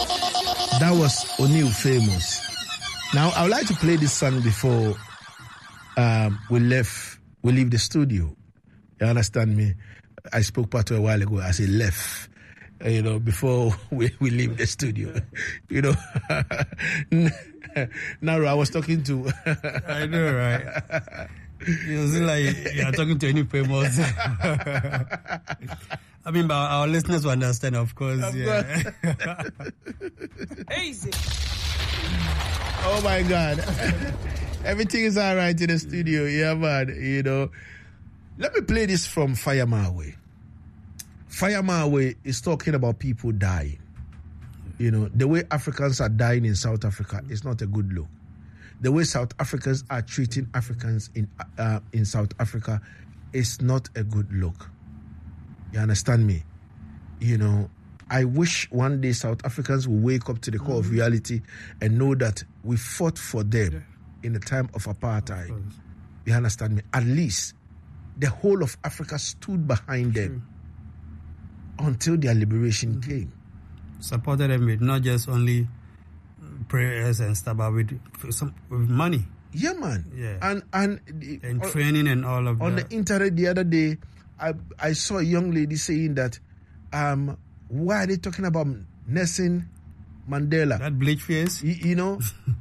That was O'Neal Famous. Now, I would like to play this song before we leave the studio. You understand me? I spoke part a while ago. I said left. Before we leave the studio. Now I was talking to... I know, right? You seem like you're talking to any famous... I mean, but our listeners will understand, of course. Easy. Oh, my God. Everything is all right in the studio. Yeah, man. Let me play this from Fire My Way. Fire My Way is talking about people dying. The way Africans are dying in South Africa is not a good look. The way South Africans are treating Africans in South Africa is not a good look. You understand me? I wish one day South Africans will wake up to the core of reality and know that we fought for them in the time of apartheid. You understand me? At least the whole of Africa stood behind them until their liberation came. Supported them with not just only prayers and stuff, but with money. Yeah, man. Yeah. And training and all of that. On the internet the other day, I saw a young lady saying that, why are they talking about Nelson Mandela? That bleach face? And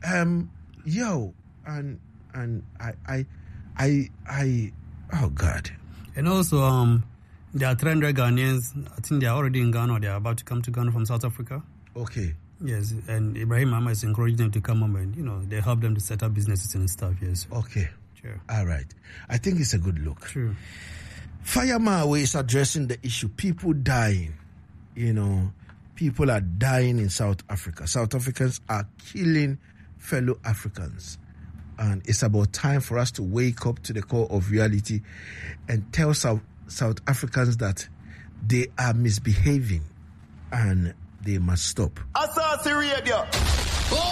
I oh God. And also, there are 300 Ghanaians, I think they are already in Ghana or they are about to come to Ghana from South Africa. Okay. Yes, and Ibrahim Mahama is encouraging them to come home and, they help them to set up businesses and stuff, yes. Okay. Sure. All right. I think it's a good look. True. Fire My Way is addressing the issue. People dying. People are dying in South Africa. South Africans are killing fellow Africans. And it's about time for us to wake up to the core of reality and tell South Africans that they are misbehaving and they must stop. Assassin Radio.